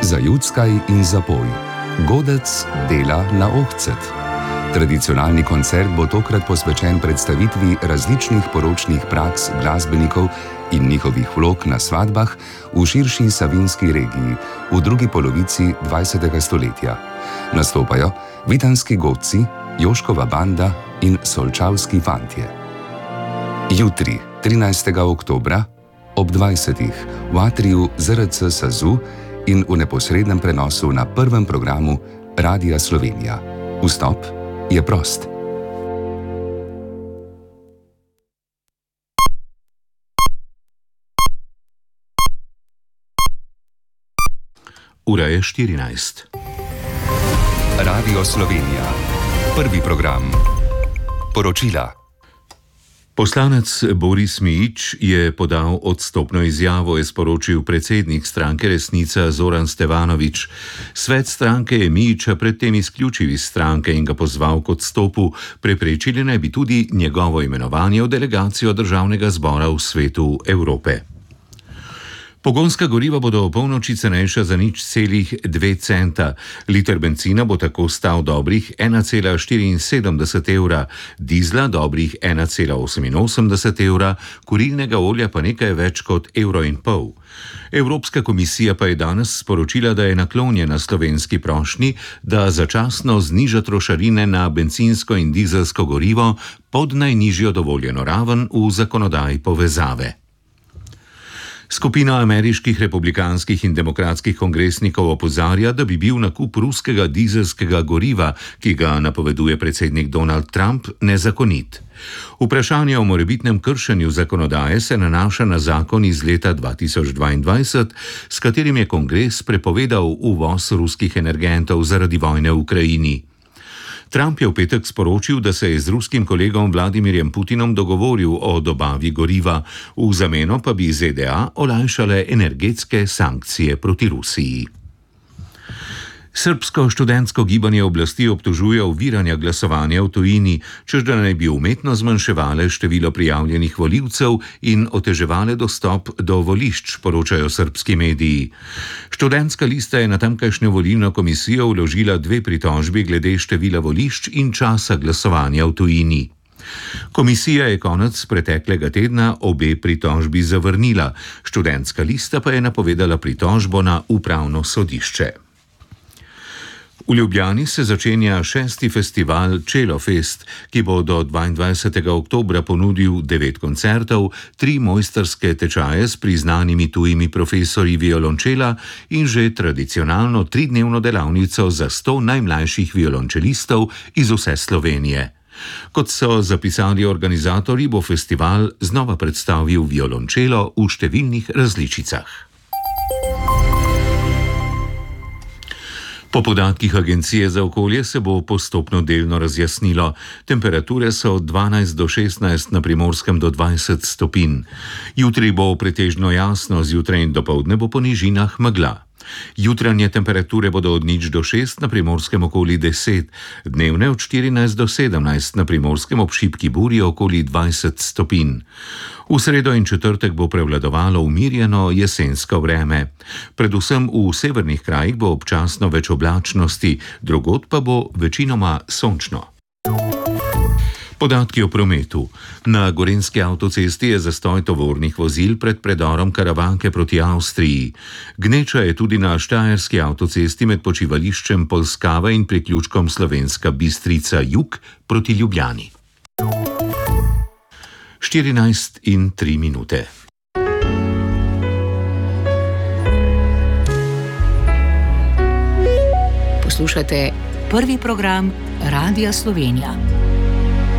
Za Juckaj in zapoj. Godec dela na ohcet. Tradicionalni koncert bo tokrat posvečen predstavitvi različnih poročnih praks glasbenikov in njihovih vlog na svadbah v širši savinjski regiji v drugi polovici 20. stoletja. Nastopajo vitanski godci, Joškova banda in solčavski fantje. Jutri, 13. oktobra, ob 20. v atriju ZRC Sazu in v neposrednem prenosu na prvem programu Radia Slovenija. Vstop je prost. Ura je 14. Radio Slovenija. Prvi program. Poročila. Poslanec Boris Mijić je podal odstopno izjavo, je sporočil predsednik stranke Resnica Zoran Stevanović. Svet stranke je Mijića predtem izključil iz stranke in ga pozval k odstopu, preprečili naj bi tudi njegovo imenovanje v delegacijo Državnega zbora v Svetu Evrope. Pogonska goriva bodo ob polnoči cenejša za 0,2 centa. Liter bencina bo tako stal dobrih 1,74 evra, dizla dobrih 1,88 evra, kurilnega olja pa nekaj več kot 1,5 evra. Evropska komisija pa je danes sporočila, da je naklonjena slovenski prošnji, da začasno zniža trošarine na bencinsko in dizelsko gorivo pod najnižjo dovoljeno raven v zakonodaji povezave. Skupina ameriških republikanskih in demokratskih kongresnikov opozarja, da bi bil nakup ruskega dizelskega goriva, ki ga napoveduje predsednik Donald Trump, nezakonit. Vprašanje o morebitnem kršenju zakonodaje se nanaša na zakon iz leta 2022, s katerim je kongres prepovedal uvoz ruskih energentov zaradi vojne v Ukrajini. Trump je v petek sporočil, da se je z ruskim kolegom Vladimirjem Putinom dogovoril o dobavi goriva, v zameno pa bi ZDA olajšale energetske sankcije proti Rusiji. Srbsko študentsko gibanje oblasti obtožuje oviranja glasovanja v tujini, čež da naj bi umetno zmanjševale število prijavljenih volivcev in oteževale dostop do volišč, poročajo srbski mediji. Študentska lista je na tamkajšnjo volilno komisijo vložila 2 pritožbi glede števila volišč in časa glasovanja v tujini. Komisija je konec preteklega tedna obe pritožbi zavrnila, študentska lista pa je napovedala pritožbo na upravno sodišče. V Ljubljani se začenja 6. festival Čelofest, ki bo do 22. oktobra ponudil 9 koncertov, 3 mojstrske tečaje s priznanimi tujimi profesorji violončela in že tradicionalno 3-dnevno delavnico za 100 najmlajših violončelistov iz vse Slovenije. Kot so zapisali organizatorji, bo festival znova predstavil violončelo v številnih različicah. Po podatkih Agencije za okolje se bo postopno delno razjasnilo. Temperature so od 12 do 16, na Primorskem do 20 stopinj. Jutri bo pretežno jasno, zjutraj in dopoldne bo po nižinah megla. Jutranje temperature bodo od 0 do 6, na Primorskem okoli 10, dnevne od 14 do 17, na Primorskem ob šibki burji okoli 20 stopinj. V sredo in četrtek bo prevladovalo umirjeno jesensko vreme. Predvsem v severnih krajih bo občasno več oblačnosti, drugod pa bo večinoma sončno. Podatki o prometu. Na Gorenjski avtocesti je zastoj tovornih vozil pred predorom Karavanke proti Avstriji. Gneča je tudi na Štajerski avtocesti med počivališčem Polskava in priključkom Slovenska Bistrica jug proti Ljubljani. 14:03. Poslušate prvi program Radia Slovenija.